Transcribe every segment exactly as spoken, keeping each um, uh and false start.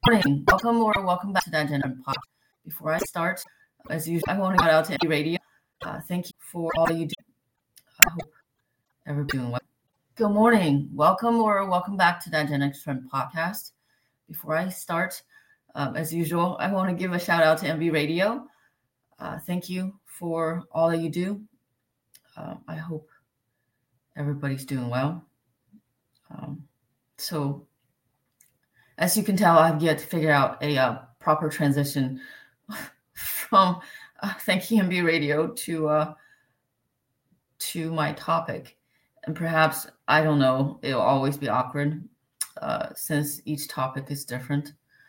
Morning. Welcome or welcome back to that Gen Pod. Before I start, as usual, I want to shout out to M B Radio. Uh, thank you for all you do. I hope everyone's doing well. Good morning. Welcome or welcome back to that Gen X Trend podcast. Before I start, um, as usual, I want to give a shout out to M B Radio. Uh, thank you for all that you do. Uh, I hope everybody's doing well. Um, so, as you can tell, I've yet to figure out a uh, proper transition from uh, thank you M B Radio to uh, to my topic, and perhaps I don't know. It'll always be awkward uh, since each topic is different.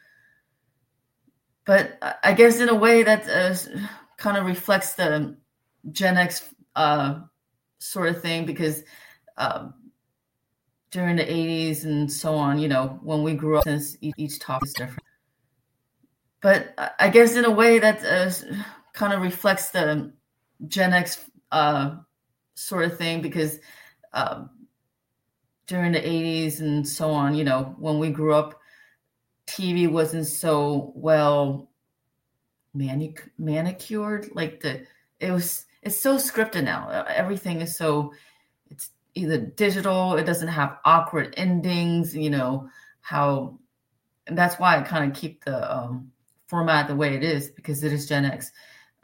But I guess in a way that uh, kind of reflects the Gen X uh, sort of thing, because um, during the eighties and so on, you know, when we grew up, since each, each topic is different. But I guess in a way that uh, kind of reflects the Gen X uh, sort of thing, because um, during the eighties and so on, you know, when we grew up, T V wasn't so well manic- manicured. Like the, it was, it's so scripted now. Everything is so, it's either digital, it doesn't have awkward endings, you know, how, and that's why I kind of keep the um, format the way it is, because it is Gen X.